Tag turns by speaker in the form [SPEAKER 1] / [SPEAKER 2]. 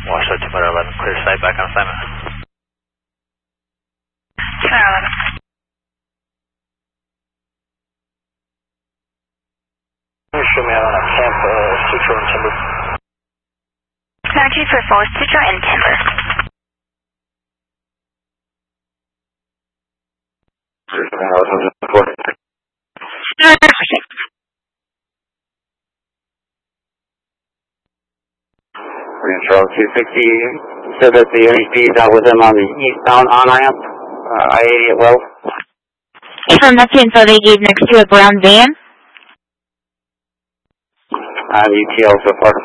[SPEAKER 1] Washoe 211, clear site, back on assignment.
[SPEAKER 2] 211. Show me out on a camp, Sutro and Timber.
[SPEAKER 3] 9244, Sutro and Timber.
[SPEAKER 4] Charles 260 said that the NHP is out with him on the eastbound on-ramp, I-80 at Wells.
[SPEAKER 3] From that info they gave next to a brown van.
[SPEAKER 4] ETL so far.